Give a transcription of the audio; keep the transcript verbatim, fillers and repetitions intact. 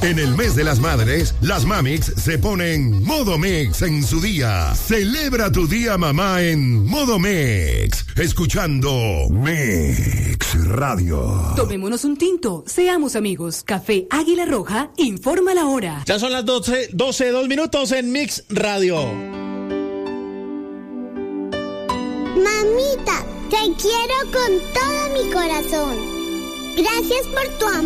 En el mes de las madres, las Mamix se ponen Modo Mix en su día. Celebra tu día mamá en Modo Mix, escuchando Mix Radio. Tomémonos un tinto, seamos amigos. Café Águila Roja informa la hora. Ya son las doce, doce, dos minutos en Mix Radio. Mamita, te quiero con todo mi corazón. Gracias por tu amor.